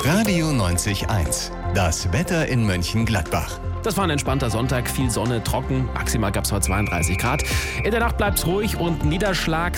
Radio 90.1. Das Wetter in Mönchengladbach. Das war ein entspannter Sonntag, viel Sonne, trocken, maximal gab es heute 32 Grad. In der Nacht bleibt es ruhig und Niederschlag